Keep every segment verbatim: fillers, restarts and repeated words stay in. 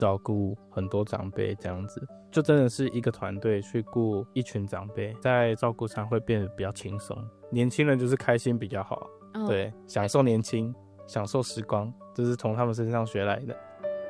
照顾很多长辈这样子，就真的是一个团队去顾一群长辈，在照顾上会变得比较轻松。年轻人就是开心比较好，哦、对，享受年轻，享受时光，这是从他们身上学来的。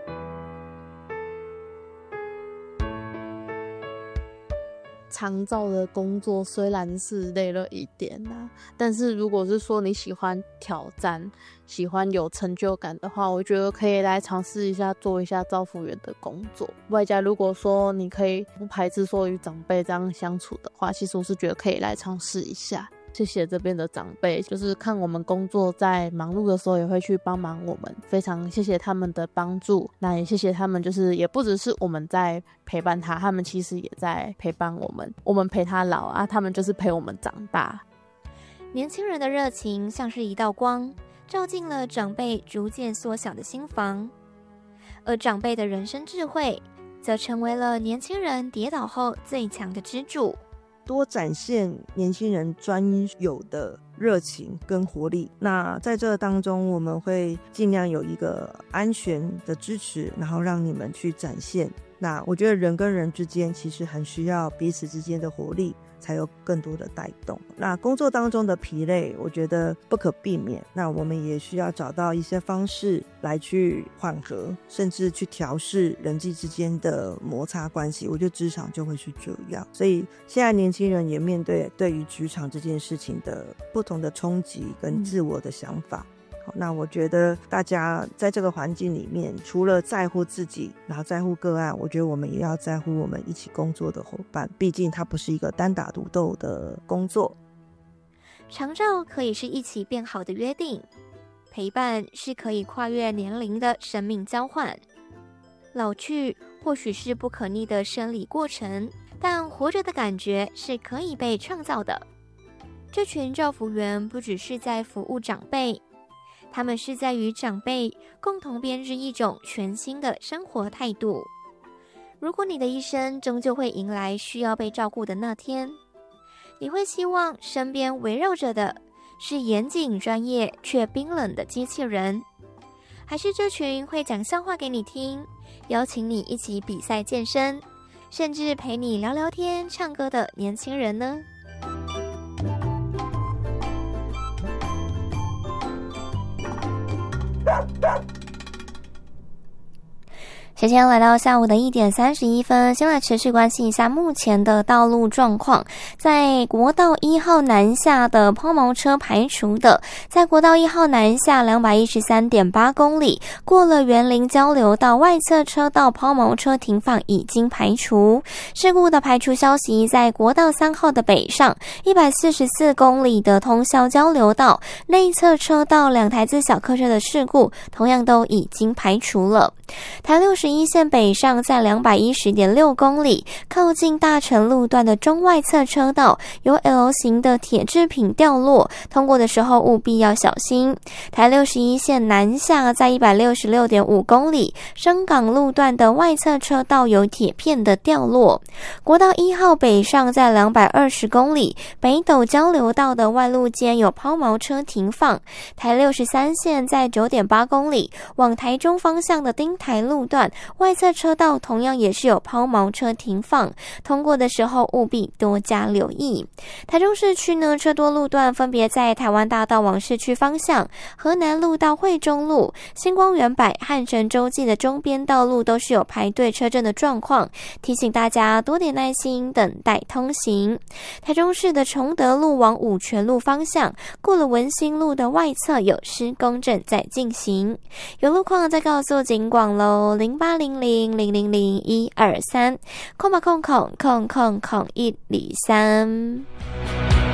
长照的工作虽然是累了一点啊，但是如果是说你喜欢挑战，喜欢有成就感的话，我觉得可以来尝试一下做一下照服员的工作。外加如果说你可以不排斥说与长辈这样相处的话，其实我是觉得可以来尝试一下。谢谢这边的长辈，就是看我们工作在忙碌的时候也会去帮忙我们，非常谢谢他们的帮助。那也谢谢他们，就是也不只是我们在陪伴他，他们其实也在陪伴我们，我们陪他老啊，他们就是陪我们长大。 年轻人的热情像是一道光，照进了长辈逐渐缩小的心房，而长辈的人生智慧则成为了年轻人跌倒后最强的支柱。 多展现年轻人专有的热情跟活力，那在这当中我们会尽量有一个安全的支持，然后让你们去展现。那我觉得人跟人之间其实很需要彼此之间的活力，才有更多的带动。那工作当中的疲累我觉得不可避免，那我们也需要找到一些方式来去缓和，甚至去调适人际之间的摩擦关系，我觉得职场就会是这样。所以现在年轻人也面对对于职场这件事情的不同的冲击跟自我的想法、嗯那我觉得大家在这个环境里面，除了在乎自己，然后在乎个案，我觉得我们也要在乎我们一起工作的伙伴，毕竟它不是一个单打独斗的工作。 长照可以是一起变好的约定，陪伴是可以跨越年龄的生命交换。老去或许是不可逆的生理过程，但活着的感觉是可以被创造的。这群照服员不只是在服务长辈，他们是在与长辈共同编织一种全新的生活态度。如果你的一生终究会迎来需要被照顾的那天，你会希望身边围绕着的是严谨专业却冰冷的机器人，还是这群会讲笑话给你听，邀请你一起比赛健身，甚至陪你聊聊天唱歌的年轻人呢？时间来到下午的一点三十一分，先来持续关心一下目前的道路状况。在国道一号南下的抛锚车排除的，在国道一号南下 两百一十三点八 公里，过了园林交流道外侧车道抛锚车停放已经排除。事故的排除消息，在国道三号的北上一百四十四公里的通霄交流道内侧车道两台自小客车的事故同样都已经排除了。台六十一线北上在 两百一十点六 公里，靠近大成路段的中外侧车道有 L 型的铁制品掉落，通过的时候务必要小心。台六十一线南下在 一百六十六点五 公里，深港路段的外侧车道有铁片的掉落。国道一号北上在两百二十公里，北斗交流道的外路间有抛锚车停放。台六十三线在 九点八 公里，往台中方向的丁台路段外侧车道同样也是有抛锚车停放，通过的时候务必多加留意。台中市区呢，车多路段分别在台湾大道往市区方向、河南路到惠中路、星光园百汉神洲际的中边道路都是有排队车阵的状况，提醒大家多点耐心等待通行。台中市的崇德路往五权路方向，过了文心路的外侧有施工正在进行。有路况再告诉警广喽，零八零零零零零一二三，空吧空空空空空一里三。